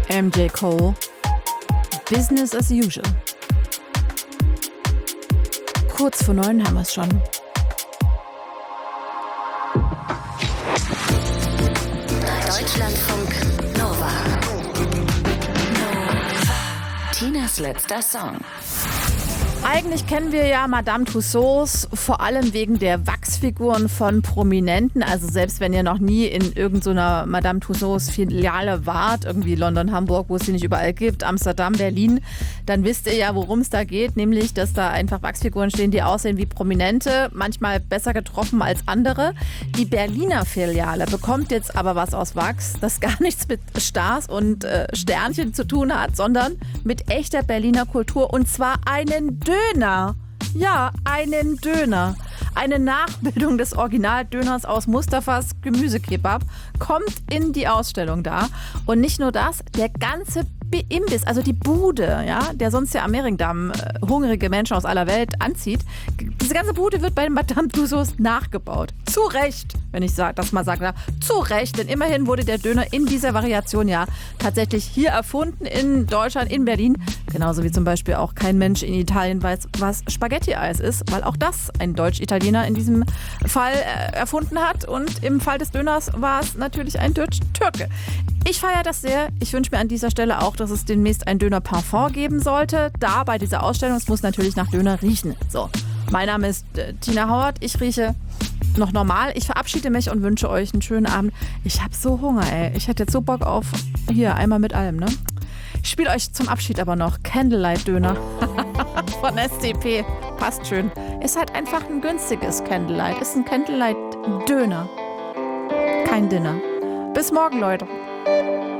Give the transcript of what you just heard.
MJ Cole, Business as usual. Kurz vor 9 haben wir es schon. Deutschlandfunk Nova. Tinas letzter Song. Eigentlich kennen wir ja Madame Tussauds vor allem wegen der Wachsfiguren von Prominenten. Also selbst wenn ihr noch nie in irgendeiner Madame Tussauds Filiale wart, irgendwie London, Hamburg, wo es sie nicht überall gibt, Amsterdam, Berlin, dann wisst ihr ja, worum es da geht. Nämlich, dass da einfach Wachsfiguren stehen, die aussehen wie Prominente, manchmal besser getroffen als andere. Die Berliner Filiale bekommt jetzt aber was aus Wachs, das gar nichts mit Stars und Sternchen zu tun hat, sondern mit echter Berliner Kultur. Und zwar einen Döner. Ja, einen Döner. Eine Nachbildung des Originaldöners aus Mustafas Gemüsekebab kommt in die Ausstellung da. Und nicht nur das, der ganze Imbiss, also die Bude, ja, der sonst ja am Mehringdamm hungrige Menschen aus aller Welt anzieht, diese ganze Bude wird bei Madame Tussauds nachgebaut. Zu Recht, wenn ich das mal sagen darf. Zu Recht, denn immerhin wurde der Döner in dieser Variation ja tatsächlich hier erfunden, in Deutschland, in Berlin. Genauso wie zum Beispiel auch kein Mensch in Italien weiß, was Spaghetti-Eis ist, weil auch das ein Deutsch-Italiener in diesem Fall erfunden hat. Und im Fall des Döners war es natürlich ein Türke. Ich feiere das sehr. Ich wünsche mir an dieser Stelle auch, dass es demnächst ein Döner-Parfum geben sollte. Da bei dieser Ausstellung, es muss natürlich nach Döner riechen. So, mein Name ist Tina Hauert. Ich rieche noch normal. Ich verabschiede mich und wünsche euch einen schönen Abend. Ich habe so Hunger, ey. Ich hätte jetzt so Bock auf, hier, einmal mit allem, ne? Ich spiele euch zum Abschied aber noch Candlelight-Döner von SDP. Passt schön. Ist halt einfach ein günstiges Candlelight. Ist ein Candlelight-Döner. Kein Dinner. Bis morgen, Leute.